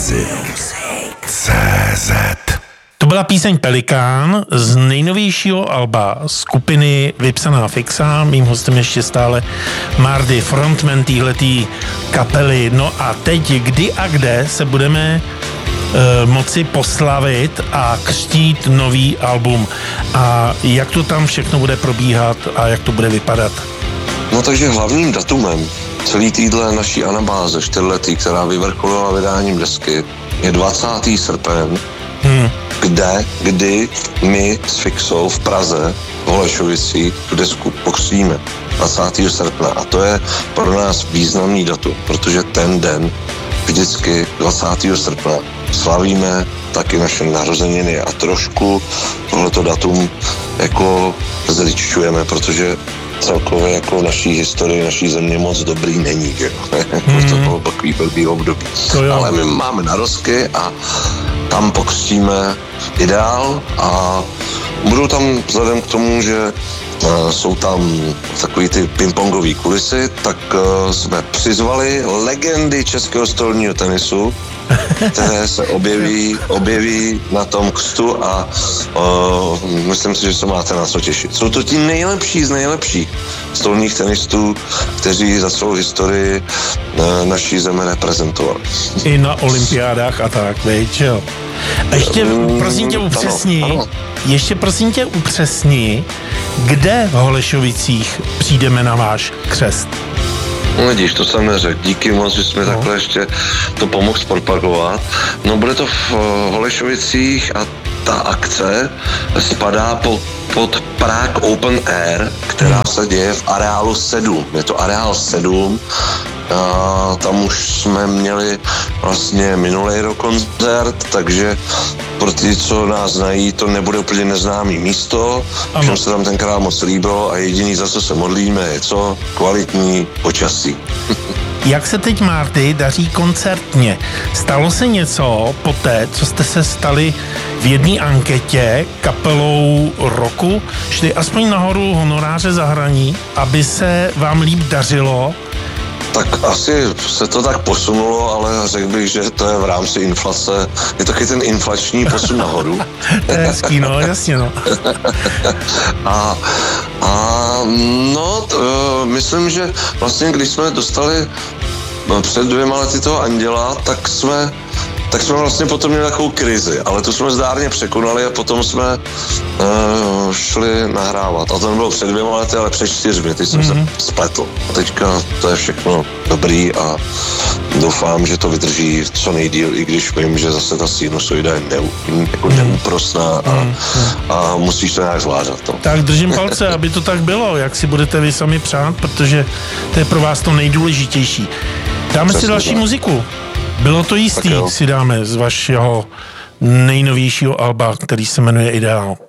Music.cz. To byla píseň Pelikán z nejnovějšího alba skupiny Vypsaná fixa. Mým hostem ještě stále Mardy, frontman téhletý kapely. No a teď kdy a kde se budeme moci poslavit a křtít nový album a jak to tam všechno bude probíhat a jak to bude vypadat? No takže hlavním datumem celý týdle naší anabáze 4letý, která vyvrcholila vydáním desky, je 20. srpen, kdy my s Fixou v Praze, v Holešovicích, tu desku pokřtíme 20. srpna. A to je pro nás významný datum, protože ten den vždycky 20. srpna slavíme taky naše narozeniny a trošku tohleto datum jako zličťujeme, protože celkově jako naší historii, naší země moc dobrý není, že to bylo takový blbý období. Ale my máme narozky a tam pokřtíme Ideál a budou tam vzhledem k tomu, že jsou tam takový ty pingpongový kulisy, tak jsme přizvali legendy českého stolního tenisu, které se objeví na tom křtu a myslím si, že se máte na co těšit. Jsou to ti nejlepší z nejlepších stolních tenistů, kteří za celou historii naší zemi reprezentovali. I na olympiádách a tak, veď, jo. A ještě prosím tě upřesni, kde v Holešovicích přijdeme na váš křest? No vidíš, to jsem neřekl. Díky moc, že jsme takhle ještě to pomohl zpropagovat. No bude to v Holešovicích a ta akce spadá pod Prague Open Air, která se děje v areálu 7. Je to areál 7. A tam už jsme měli vlastně minulý rok koncert, takže pro ty, co nás znají, to nebude úplně neznámý místo. Všem se tam tenkrát moc líbilo a jediný, za co se modlíme, je co? Kvalitní počasí. Jak se teď, Marty, daří koncertně? Stalo se něco poté, co jste se stali v jedné anketě kapelou roku? Šli aspoň nahoru honoráře za hraní, aby se vám líp dařilo? Tak asi se to tak posunulo, ale řekl bych, že to je v rámci inflace. Je taky ten inflační posun nahoru. To je hezký, no, jasně, no. Myslím, že vlastně, když jsme dostali před 2 lety toho Anděla, tak jsme vlastně potom měli takovou krizi, ale tu jsme zdárně překonali a potom jsme šli nahrávat. A to nebylo před 2 lety, ale před 4, teď jsem se spletl. A teďka to je všechno dobrý a doufám, že to vydrží co nejdýl, i když vím, že zase ta sinusoida je neúprosná a musíš to nějak zvládat. No. Tak držím palce, aby to tak bylo, jak si budete vy sami přát, protože to je pro vás to nejdůležitější. Dáme si další muziku. Bylo to jistý, si dáme z vašeho nejnovějšího alba, který se jmenuje Ideál.